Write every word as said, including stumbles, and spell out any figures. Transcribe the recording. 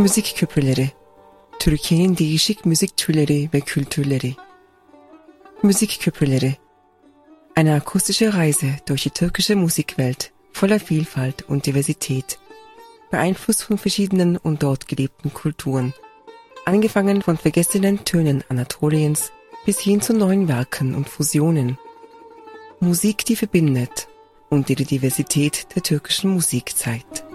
Müzik küpeleri, Türkiye'nin değişik müzik türleri ve kültürleri. Müzik küpeleri, eine akustische Reise durch die türkische Musikwelt voller Vielfalt und Diversität, beeinflusst von verschiedenen und dort gelebten Kulturen, angefangen von vergessenen Tönen Anatoliens bis hin zu neuen Werken und Fusionen. Musik, die verbindet und die die Diversität der türkischen Musik zeigt.